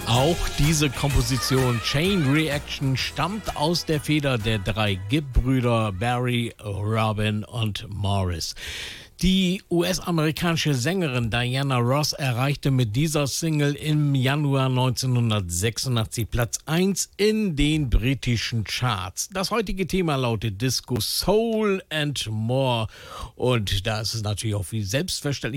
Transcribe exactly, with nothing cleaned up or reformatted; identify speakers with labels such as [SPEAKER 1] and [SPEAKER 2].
[SPEAKER 1] Auch diese Komposition Chain Reaction stammt aus der Feder der drei Gibb-Brüder Barry, Robin und Morris. Die U S-amerikanische Sängerin Diana Ross erreichte mit dieser Single im Januar neunzehnhundertsechsundachtzig Platz eins in den britischen Charts. Das heutige Thema lautet Disco, Soul and More. Und da ist es natürlich auch wie selbstverständlich